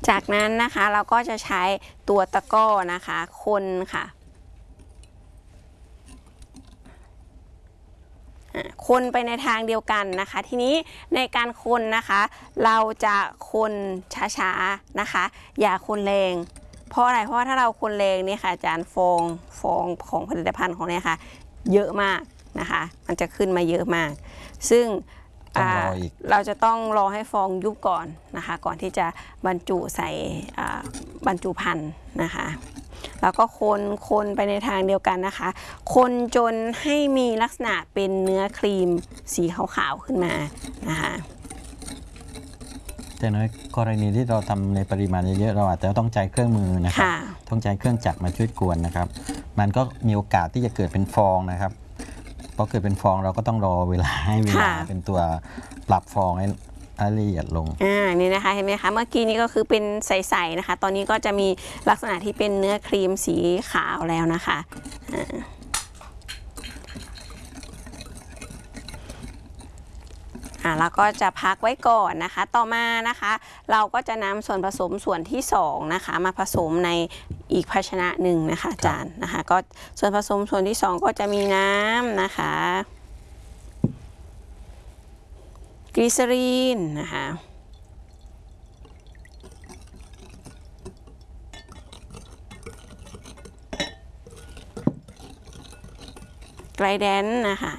จากนั้นนะคะเราก็จะใช้ตัวตะกร้อนะคะคนค่ะคนไปในทางเดียวกันนะคะทีนี้ในการคนนะคะเราจะคนช้าๆนะคะอย่าคนแรงเพราะอะไรเพราะว่าถ้าเราคนแรงเนี่ยค่ะอาจารย์ฟองของผลิตภัณฑ์ของเนี่ยค่ะเยอะมากนะคะมันจะขึ้นมาเยอะมากซึ่งเราจะต้องรอให้ฟองยุบก่อนนะคะก่อนที่จะบรรจุใส่บรรจุภัณฑ์นะคะแล้วก็คนไปในทางเดียวกันนะคะคนจนให้มีลักษณะเป็นเนื้อครีมสีขาวๆขึ้นมานะคะแต่ในกรณีที่เราทำในปริมาณเยอะๆเราอาจจะต้องใช้เครื่องมือนะครับต้องใช้เครื่องจักรมาช่วยกวนนะครับมันก็มีโอกาสที่จะเกิดเป็นฟองนะครับพอเกิดเป็นฟองเราก็ต้องรอเวลาให้เวลาเป็นตัวปรับฟองให้ละเอียดลงนี่นะคะเห็นไหมคะเมื่อกี้นี้ก็คือเป็นใสๆนะคะตอนนี้ก็จะมีลักษณะที่เป็นเนื้อครีมสีขาวแล้วนะคะแล้วก็จะพักไว้ก่อนนะคะต่อมานะคะเราก็จะนำส่วนผสมส่วนที่2นะคะมาผสมในอีกภาชนะหนึ่งนะคะอาจารย์นะคะก็ส่วนผสมส่วนที่2ก็จะมีน้ำนะคะกลีเซอรีนนะคะไกลแดนนะคะ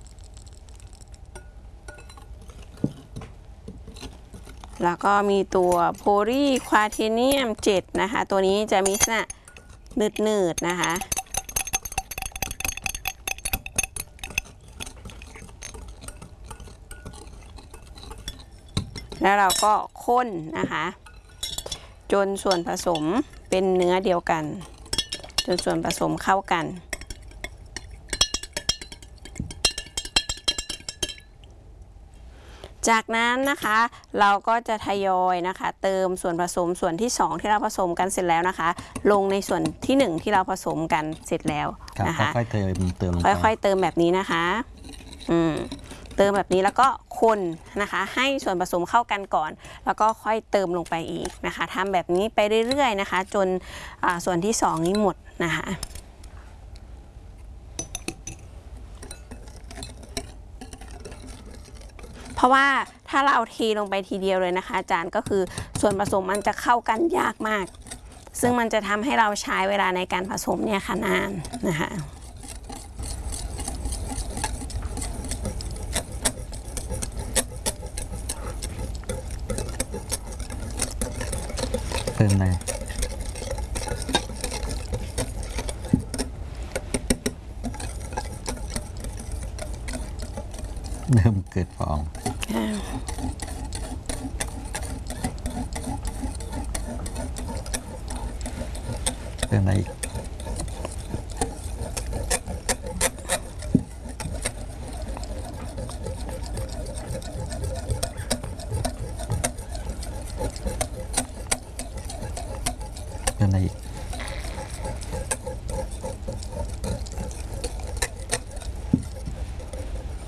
แล้วก็มีตัวโพลีควาเทเนียม7นะคะตัวนี้จะมีลักษณะหนืดๆนะคะแล้วเราก็คนนะคะจนส่วนผสมเป็นเนื้อเดียวกันจนส่วนผสมเข้ากันจากนั้นนะคะเราก็จะทยอยนะคะเติมส่วนผสมส่วนที่2ที่เราผสมกันเสร็จแล้วนะคะลงในส่วนที่1ที่เราผสมกันเสร็จแล้วนะคะค่อยๆเติมค่อยๆเติมแบบนี้นะคะเติมแบบนี้แล้วก็คนนะคะให้ส่วนผสมเข้ากันก่อนแล้วก็ค่อยเติมลงไปอีกนะคะทำแบบนี้ไปเรื่อยๆนะคะจนส่วนที่2นี้หมดนะคะเพราะว่าถ้าเราเอาเทลงไปทีเดียวเลยนะคะอาจารย์ก็คือส่วนผสมมันจะเข้ากันยากมากซึ่งมันจะทำให้เราใช้เวลาในการผสมเนี่ยค่ะนานนะคะเติมเลยเริ่มเกิดฟองเติมอะไรอีกเติมอะไรอีก